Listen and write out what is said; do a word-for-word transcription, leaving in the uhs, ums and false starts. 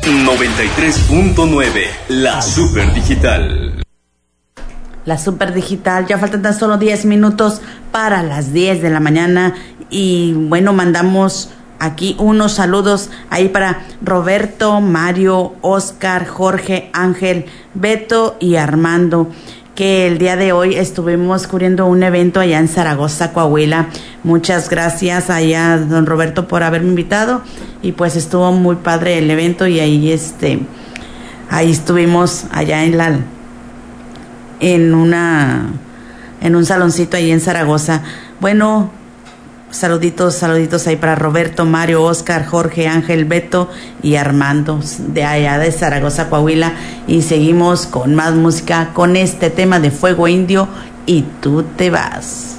noventa y tres punto nueve, la Super Digital. La Super Digital, ya faltan tan solo diez minutos para las diez de la mañana y bueno, mandamos aquí unos saludos ahí para Roberto, Mario, Oscar, Jorge, Ángel, Beto y Armando, que el día de hoy estuvimos cubriendo un evento allá en Zaragoza, Coahuila. Muchas gracias allá, don Roberto, por haberme invitado y pues estuvo muy padre el evento y ahí este, ahí estuvimos allá en la en una en un saloncito ahí en Zaragoza. Bueno, saluditos, saluditos ahí para Roberto, Mario, Oscar, Jorge, Ángel, Beto y Armando de allá de Zaragoza, Coahuila, y seguimos con más música con este tema de Fuego Indio y Tú Te Vas.